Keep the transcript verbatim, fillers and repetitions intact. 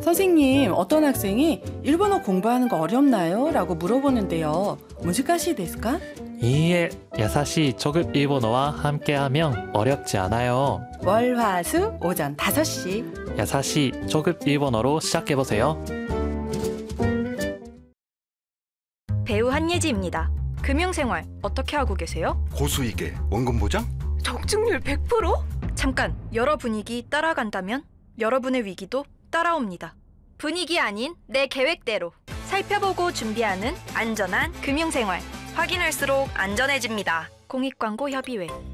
선생님, 어떤 학생이 일본어 공부하는 거 어렵나요? 라고 물어보는데요. 무지가시 데스까? 이에 야사시 초급 일본어와 함께하면 어렵지 않아요. 월, 화, 수, 오전 다섯 시. 야사시 초급 일본어로 시작해보세요. 배우 한예지입니다. 금융생활 어떻게 하고 계세요? 고수익에 원금 보장? 적중률 백 퍼센트? 잠깐, 여러 분위기 따라간다면 여러분의 위기도 따라옵니다. 분위기 아닌 내 계획대로 살펴보고 준비하는 안전한 금융생활. 확인할수록 안전해집니다. 공익광고협의회.